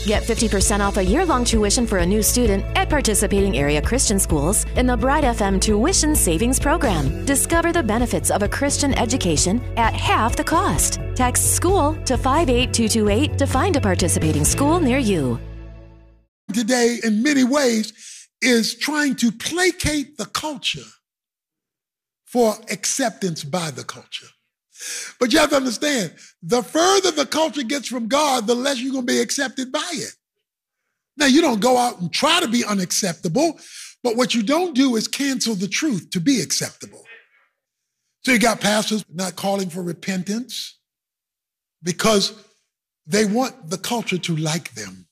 Get 50% off a year-long tuition for a new student at participating area Christian schools in the Bright FM Tuition Savings Program. Discover the benefits of a Christian education at half the cost. Text SCHOOL to 58228 to find a participating school near you. Today, in many ways, is trying to placate the culture for acceptance by the culture. But you have to understand, the further the culture gets from God, the less you're going to be accepted by it. Now, you don't go out and try to be unacceptable, but what you don't do is cancel the truth to be acceptable. So you got pastors not calling for repentance because they want the culture to like them,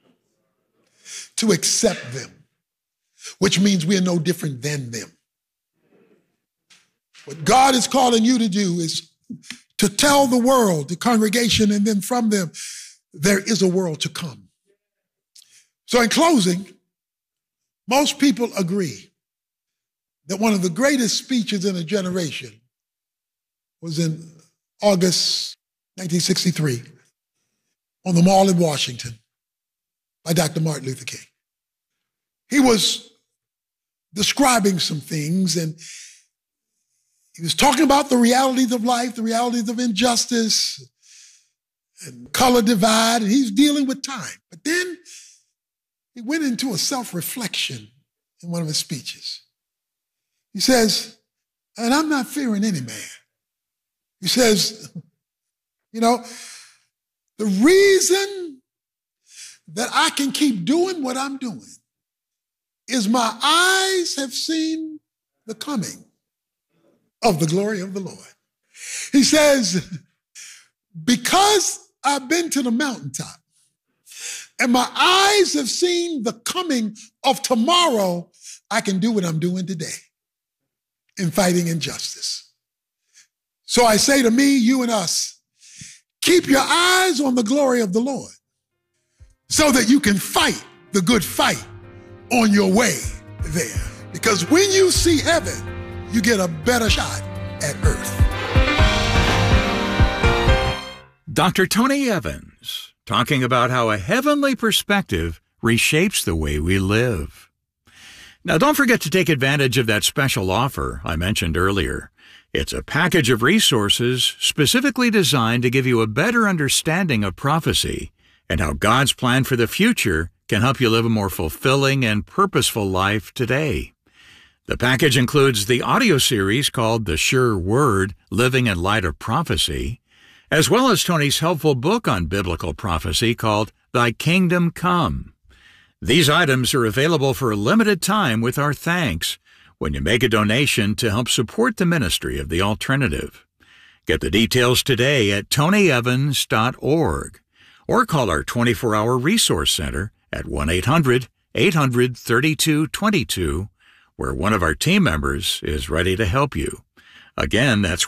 to accept them, which means we are no different than them. What God is calling you to do is to tell the world, the congregation, and then from them, there is a world to come. So in closing, most people agree that one of the greatest speeches in a generation was in August 1963 on the Mall in Washington by Dr. Martin Luther King. He was describing some things, and he was talking about the realities of life, the realities of injustice and color divide, and he's dealing with time. But then he went into a self-reflection in one of his speeches. He says, and I'm not fearing any man. He says, the reason that I can keep doing what I'm doing is my eyes have seen the coming of the glory of the Lord. He says, because I've been to the mountaintop and my eyes have seen the coming of tomorrow, I can do what I'm doing today in fighting injustice. So I say to me, you and us, keep your eyes on the glory of the Lord so that you can fight the good fight on your way there. Because when you see heaven, you get a better shot at earth. Dr. Tony Evans, talking about how a heavenly perspective reshapes the way we live. Now, don't forget to take advantage of that special offer I mentioned earlier. It's a package of resources specifically designed to give you a better understanding of prophecy and how God's plan for the future can help you live a more fulfilling and purposeful life today. The package includes the audio series called The Sure Word, Living in Light of Prophecy, as well as Tony's helpful book on biblical prophecy called Thy Kingdom Come. These items are available for a limited time with our thanks when you make a donation to help support the ministry of The Alternative. Get the details today at tonyevans.org or call our 24-hour resource center at 1-800-800-3222, where one of our team members is ready to help you. Again, that's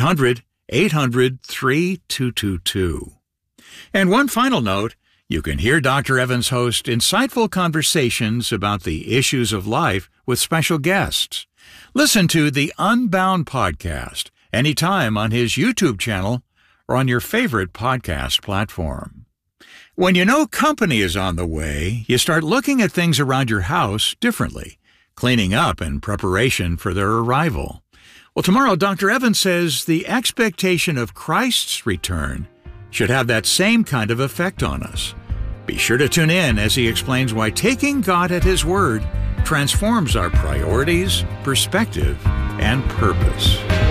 1-800-800-3222. And one final note, you can hear Dr. Evans host insightful conversations about the issues of life with special guests. Listen to the Unbound podcast anytime on his YouTube channel or on your favorite podcast platform. When you know company is on the way, you start looking at things around your house differently, cleaning up in preparation for their arrival. Well, tomorrow, Dr. Evans says the expectation of Christ's return should have that same kind of effect on us. Be sure to tune in as he explains why taking God at His word transforms our priorities, perspective, and purpose.